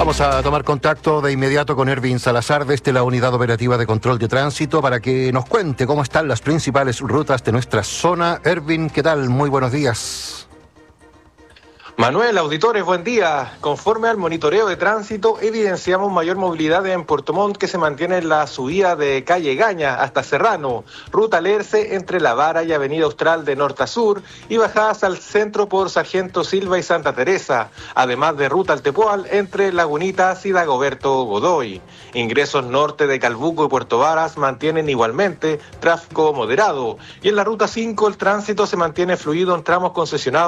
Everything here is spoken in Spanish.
Vamos a tomar contacto de inmediato con Ervin Salazar desde la Unidad Operativa de Control de Tránsito para que nos cuente cómo están las principales rutas de nuestra zona. Ervin, ¿qué tal? Muy buenos días. Manuel, auditores, buen día. Conforme al monitoreo de tránsito, evidenciamos mayor movilidad en Puerto Montt, que se mantiene en la subida de calle Gaña hasta Serrano, ruta Lerce entre La Vara y Avenida Austral de norte a sur, y bajadas al centro por Sargento Silva y Santa Teresa, además de ruta Altepual entre Lagunitas y Dagoberto Godoy. Ingresos norte de Calbuco y Puerto Varas mantienen igualmente tráfico moderado, y en la ruta 5 el tránsito se mantiene fluido en tramos concesionados